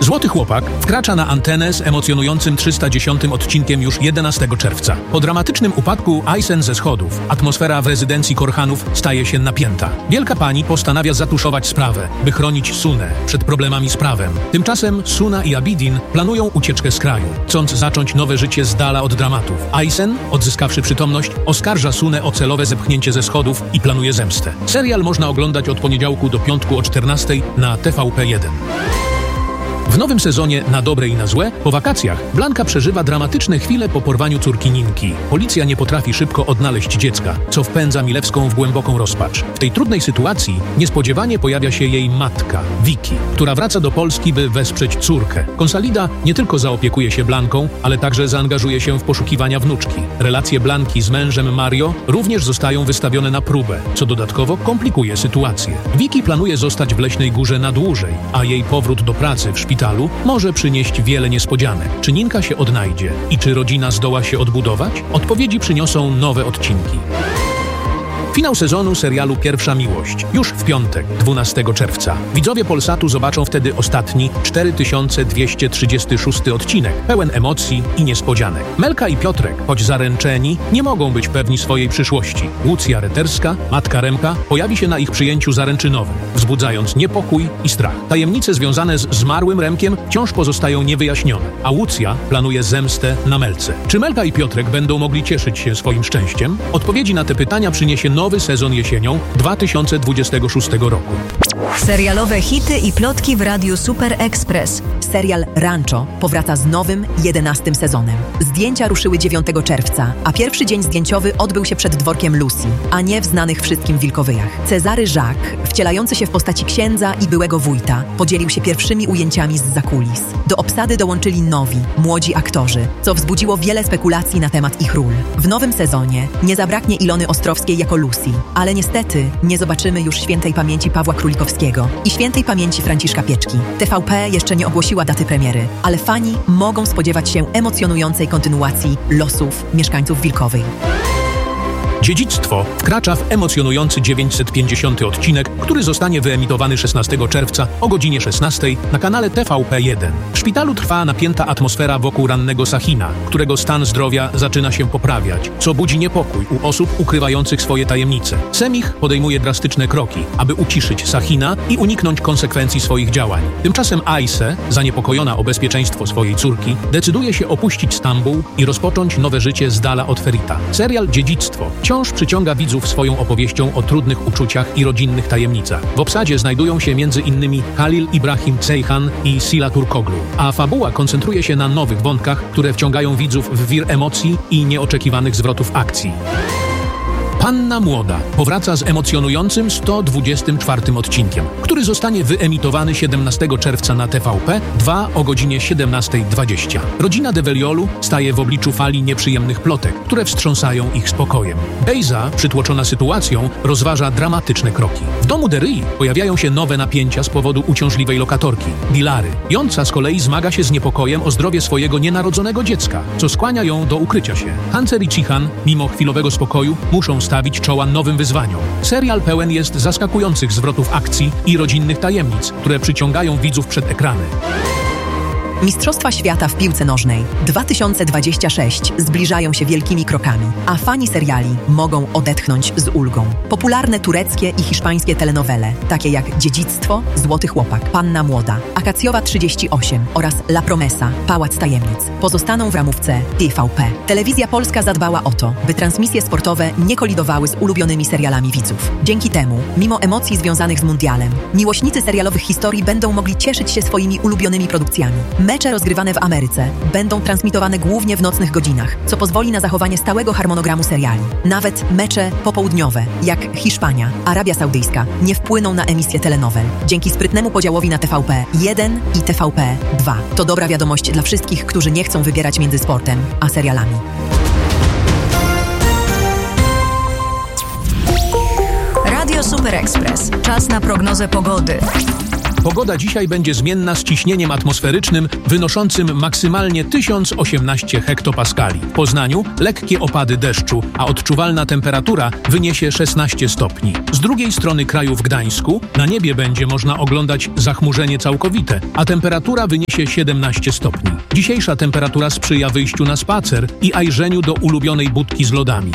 Złoty Chłopak wkracza na antenę z emocjonującym 310 odcinkiem już 11 czerwca. Po dramatycznym upadku Aysen ze schodów atmosfera w rezydencji Korhanów staje się napięta. Wielka pani postanawia zatuszować sprawę, by chronić Sunę przed problemami z prawem. Tymczasem Suna i Abidin planują ucieczkę z kraju, chcąc zacząć nowe życie z dala od dramatów. Aysen, odzyskawszy przytomność, oskarża Sunę o celowe zepchnięcie ze schodów i planuje zemstę. Serial można oglądać od poniedziałku do piątku o 14:00 na TVP1. W nowym sezonie Na dobre i na złe, po wakacjach, Blanka przeżywa dramatyczne chwile po porwaniu córki Ninki. Policja nie potrafi szybko odnaleźć dziecka, co wpędza Milewską w głęboką rozpacz. W tej trudnej sytuacji niespodziewanie pojawia się jej matka, Vicky, która wraca do Polski, by wesprzeć córkę. Consolida nie tylko zaopiekuje się Blanką, ale także zaangażuje się w poszukiwania wnuczki. Relacje Blanki z mężem Mario również zostają wystawione na próbę, co dodatkowo komplikuje sytuację. Vicky planuje zostać w Leśnej Górze na dłużej, a jej powrót do pracy w szpitalu może przynieść wiele niespodzianek. Czy Ninka się odnajdzie i czy rodzina zdoła się odbudować? Odpowiedzi przyniosą nowe odcinki. Finał sezonu serialu Pierwsza Miłość już w piątek, 12 czerwca. Widzowie Polsatu zobaczą wtedy ostatni, 4236 odcinek, pełen emocji i niespodzianek. Melka i Piotrek, choć zaręczeni, nie mogą być pewni swojej przyszłości. Łucja Reterska, matka Remka, pojawi się na ich przyjęciu zaręczynowym, wzbudzając niepokój i strach. Tajemnice związane z zmarłym Remkiem wciąż pozostają niewyjaśnione, a Łucja planuje zemstę na Melce. Czy Melka i Piotrek będą mogli cieszyć się swoim szczęściem? Odpowiedzi na te pytania przyniesie nowy sezon jesienią 2026 roku. Serialowe hity i plotki w Radiu Super Express. Serial Rancho powraca z nowym, 11 sezonem. Zdjęcia ruszyły 9 czerwca, a pierwszy dzień zdjęciowy odbył się przed dworkiem Lucy, a nie w znanych wszystkim Wilkowyjach. Cezary Jacques, wcielający się w postaci księdza i byłego wójta, podzielił się pierwszymi ujęciami zza kulis. Do obsady dołączyli nowi, młodzi aktorzy, co wzbudziło wiele spekulacji na temat ich ról. W nowym sezonie nie zabraknie Ilony Ostrowskiej jako Lucy, ale niestety nie zobaczymy już świętej pamięci Pawła Królikowskiego i świętej pamięci Franciszka Pieczki. TVP jeszcze nie ogłosiła daty premiery, ale fani mogą spodziewać się emocjonującej kontynuacji losów mieszkańców Wilkowej. Dziedzictwo wkracza w emocjonujący 950 odcinek, który zostanie wyemitowany 16 czerwca o godzinie 16 na kanale TVP1. W szpitalu trwa napięta atmosfera wokół rannego Sahina, którego stan zdrowia zaczyna się poprawiać, co budzi niepokój u osób ukrywających swoje tajemnice. Semich podejmuje drastyczne kroki, aby uciszyć Sahina i uniknąć konsekwencji swoich działań. Tymczasem Ayse, zaniepokojona o bezpieczeństwo swojej córki, decyduje się opuścić Stambuł i rozpocząć nowe życie z dala od Ferita. Serial Dziedzictwo wciąż przyciąga widzów swoją opowieścią o trudnych uczuciach i rodzinnych tajemnicach. W obsadzie znajdują się m.in. Halil Ibrahim Ceyhan i Sila Turkoglu, a fabuła koncentruje się na nowych wątkach, które wciągają widzów w wir emocji i nieoczekiwanych zwrotów akcji. Panna Młoda powraca z emocjonującym 124 odcinkiem, który zostanie wyemitowany 17 czerwca na TVP2 o godzinie 17:20. Rodzina de Veliolu staje w obliczu fali nieprzyjemnych plotek, które wstrząsają ich spokojem. Bejza, przytłoczona sytuacją, rozważa dramatyczne kroki. W domu de Ryi pojawiają się nowe napięcia z powodu uciążliwej lokatorki, Dilary. Jąca z kolei zmaga się z niepokojem o zdrowie swojego nienarodzonego dziecka, co skłania ją do ukrycia się. Hancer i Cihan, mimo chwilowego spokoju, muszą stawić czoła nowym wyzwaniom. Serial pełen jest zaskakujących zwrotów akcji i rodzinnych tajemnic, które przyciągają widzów przed ekrany. Mistrzostwa Świata w piłce nożnej 2026 zbliżają się wielkimi krokami, a fani seriali mogą odetchnąć z ulgą. Popularne tureckie i hiszpańskie telenowele, takie jak Dziedzictwo, Złoty Chłopak, Panna Młoda, Akacjowa 38 oraz La Promesa, Pałac Tajemnic, pozostaną w ramówce TVP. Telewizja Polska zadbała o to, by transmisje sportowe nie kolidowały z ulubionymi serialami widzów. Dzięki temu, mimo emocji związanych z mundialem, miłośnicy serialowych historii będą mogli cieszyć się swoimi ulubionymi produkcjami. Mecze rozgrywane w Ameryce będą transmitowane głównie w nocnych godzinach, co pozwoli na zachowanie stałego harmonogramu seriali. Nawet mecze popołudniowe, jak Hiszpania, Arabia Saudyjska, nie wpłyną na emisję telenowel. Dzięki sprytnemu podziałowi na TVP1 i TVP2. To dobra wiadomość dla wszystkich, którzy nie chcą wybierać między sportem a serialami. Radio Super Express. Czas na prognozę pogody. Pogoda dzisiaj będzie zmienna z ciśnieniem atmosferycznym wynoszącym maksymalnie 1018 hektopaskali. W Poznaniu lekkie opady deszczu, a odczuwalna temperatura wyniesie 16 stopni. Z drugiej strony kraju w Gdańsku na niebie będzie można oglądać zachmurzenie całkowite, a temperatura wyniesie 17 stopni. Dzisiejsza temperatura sprzyja wyjściu na spacer i ajrzeniu do ulubionej budki z lodami.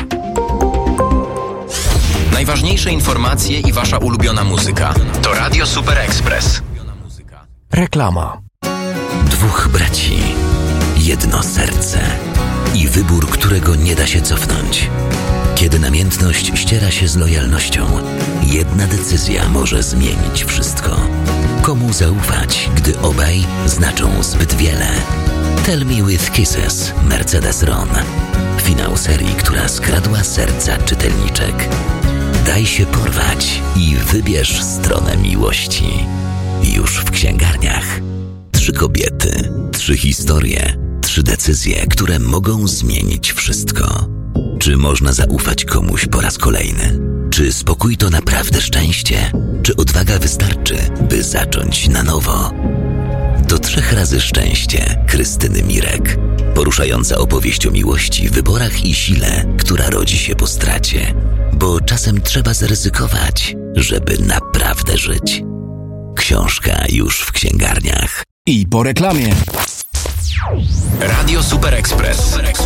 Najważniejsze informacje i wasza ulubiona muzyka to Radio Super Express. Reklama. Dwóch braci, jedno serce i wybór, którego nie da się cofnąć. Kiedy namiętność ściera się z lojalnością, jedna decyzja może zmienić wszystko. Komu zaufać, gdy obaj znaczą zbyt wiele? Tell Me With Kisses, Mercedes Ron. Finał serii, która skradła serca czytelniczek. Daj się porwać i wybierz stronę miłości. Już w księgarniach. 3 kobiety, 3 historie, 3 decyzje, które mogą zmienić wszystko. Czy można zaufać komuś po raz kolejny? Czy spokój to naprawdę szczęście? Czy odwaga wystarczy, by zacząć na nowo? To 3 razy szczęście Krystyny Mirek. Poruszająca opowieść o miłości, wyborach i sile, która rodzi się po stracie. Bo czasem trzeba zaryzykować, żeby naprawdę żyć. Książka już w księgarniach. I po reklamie. Radio Super Express.